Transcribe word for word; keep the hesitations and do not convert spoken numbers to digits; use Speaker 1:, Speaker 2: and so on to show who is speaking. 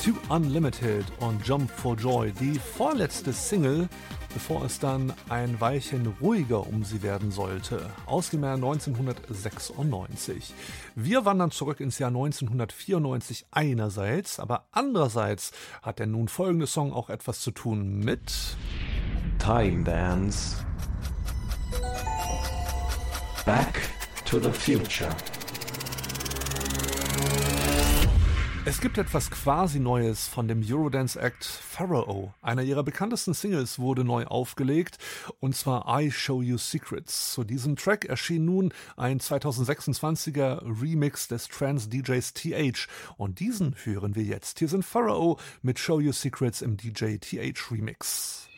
Speaker 1: Too Unlimited und Jump for Joy, die vorletzte Single, bevor es dann ein Weilchen ruhiger um sie werden sollte, aus dem Jahr neunzehnhundertsechsundneunzig. Wir wandern zurück ins Jahr neunzehnhundertvierundneunzig einerseits, aber andererseits hat der nun folgende Song auch etwas zu tun mit
Speaker 2: Time Bands Back to the Future.
Speaker 1: Es gibt etwas quasi Neues von dem Eurodance-Act Pharaoh. Einer ihrer bekanntesten Singles wurde neu aufgelegt, und zwar I Show You Secrets. Zu diesem Track erschien nun ein zweitausendsechsundzwanziger Remix des Trance-D Js T H, und diesen hören wir jetzt. Hier sind Pharaoh mit Show You Secrets im D J T H Remix.